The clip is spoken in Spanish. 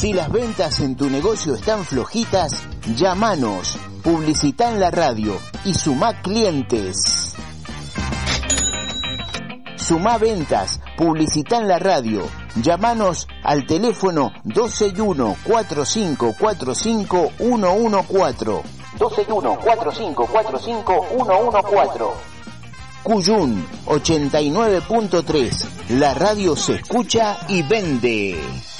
Si las ventas en tu negocio están flojitas, llámanos, publicita en la radio y sumá clientes. Sumá ventas, publicita en la radio. Llámanos al teléfono 261-4545-114. 261-4545-114. Cuyún 89.3. La radio se escucha y vende.